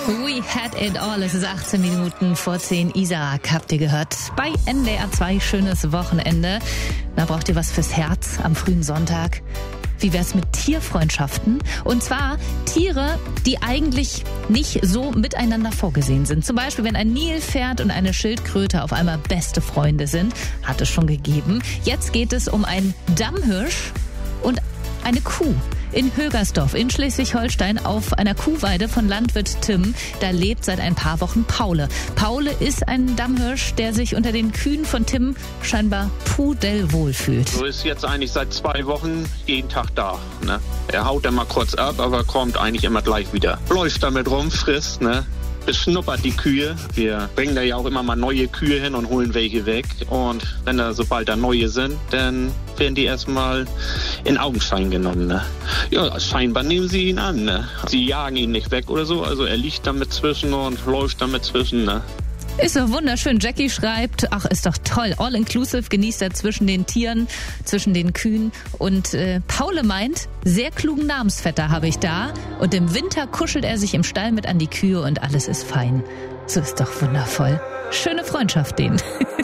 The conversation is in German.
We had it all. Es ist 18 Minuten vor 10. Isaac habt ihr gehört. Bei NDR 2 schönes Wochenende. Da braucht ihr was fürs Herz am frühen Sonntag. Wie wär's mit Tierfreundschaften? Und zwar Tiere, die eigentlich nicht so miteinander vorgesehen sind. Zum Beispiel, wenn ein Nilpferd und eine Schildkröte auf einmal beste Freunde sind. Hat es schon gegeben. Jetzt geht es um einen Dammhirsch und eine Kuh. In Högersdorf in Schleswig-Holstein auf einer Kuhweide von Landwirt Tim. Da lebt seit ein paar Wochen Paule. Paule ist ein Dammhirsch, der sich unter den Kühen von Tim scheinbar pudelwohl fühlt. So ist jetzt eigentlich seit 2 Wochen jeden Tag da. Ne? Er haut dann mal kurz ab, aber kommt eigentlich immer gleich wieder. Läuft damit rum, frisst, ne? Beschnuppert die Kühe. Wir bringen da ja auch immer mal neue Kühe hin und holen welche weg. Und wenn da sobald da neue sind, dann werden die erstmal in Augenschein genommen. Ne? Ja, scheinbar nehmen sie ihn an. Ne? Sie jagen ihn nicht weg oder so. Also er liegt damit zwischen und läuft damit zwischen. Ne? Ist doch wunderschön. Jackie schreibt, ach, ist doch toll. All inclusive genießt er zwischen den Tieren, zwischen den Kühen. Und Paule meint, sehr klugen Namensvetter habe ich da. Und im Winter kuschelt er sich im Stall mit an die Kühe und alles ist fein. So ist doch wundervoll. Schöne Freundschaft denen.